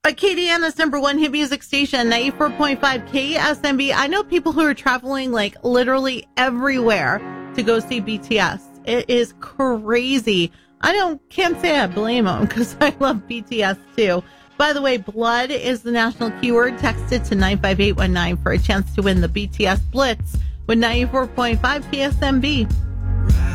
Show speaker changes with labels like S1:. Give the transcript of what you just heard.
S1: Acadiana's number one hit music station, 94.5 KSMB. I know people who are traveling like literally everywhere to go see BTS. It is crazy. Can't say I blame them because I love BTS too. By the way, blood is the national keyword. Text it to 95819 for a chance to win the BTS Blitz with 94.5 KSMB.